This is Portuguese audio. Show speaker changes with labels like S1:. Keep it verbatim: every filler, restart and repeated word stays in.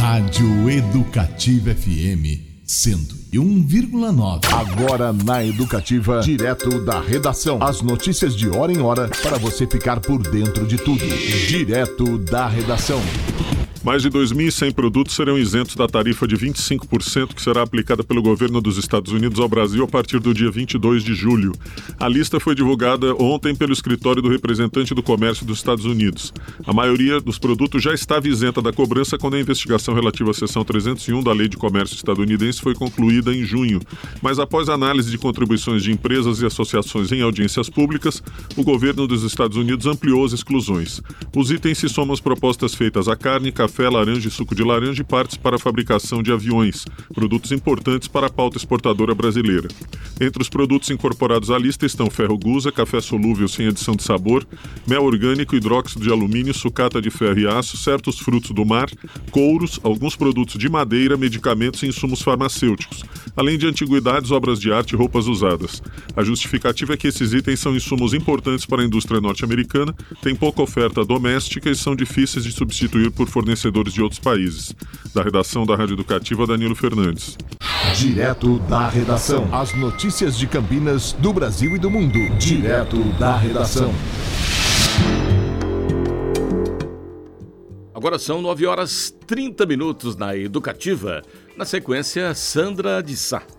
S1: Rádio Educativa F M cento e um vírgula nove.
S2: Agora na Educativa, direto da redação. As notícias de hora em hora para você ficar por dentro de tudo. Direto da redação.
S3: Mais de dois mil e cem produtos serão isentos da tarifa de vinte e cinco por cento que será aplicada pelo governo dos Estados Unidos ao Brasil a partir do dia vinte e dois de julho. A lista foi divulgada ontem pelo escritório do representante do comércio dos Estados Unidos. A maioria dos produtos já estava isenta da cobrança quando a investigação relativa à seção trezentos e um da Lei de Comércio estadunidense foi concluída em junho. Mas após análise de contribuições de empresas e associações em audiências públicas, o governo dos Estados Unidos ampliou as exclusões. Os itens se somam às propostas feitas a carne, café, Café, laranja e suco de laranja e partes para a fabricação de aviões, produtos importantes para a pauta exportadora brasileira. Entre os produtos incorporados à lista estão ferro gusa, café solúvel sem adição de sabor, mel orgânico, hidróxido de alumínio, sucata de ferro e aço, certos frutos do mar, couros, alguns produtos de madeira, medicamentos e insumos farmacêuticos, além de antiguidades, obras de arte e roupas usadas. A justificativa é que esses itens são insumos importantes para a indústria norte-americana, têm pouca oferta doméstica e são difíceis de substituir por fornecedores de outros países. Da redação da Rádio Educativa, Danilo Fernandes.
S2: Direto da redação. As notícias de Campinas, do Brasil e do mundo. Direto da redação.
S4: Agora são nove horas e trinta minutos na Educativa. Na sequência, Sandra de Sá.